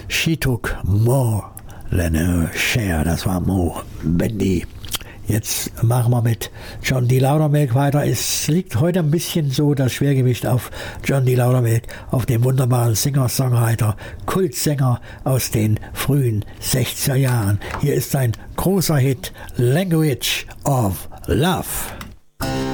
She took more than her share. Das war Mo Bendy. Jetzt machen wir mit John D. Loudermilk weiter. Es liegt heute ein bisschen so das Schwergewicht auf John D. Loudermilk, auf dem wunderbaren Singer-Songwriter, Kultsänger aus den frühen 60er Jahren. Hier ist ein großer Hit, Language of Love.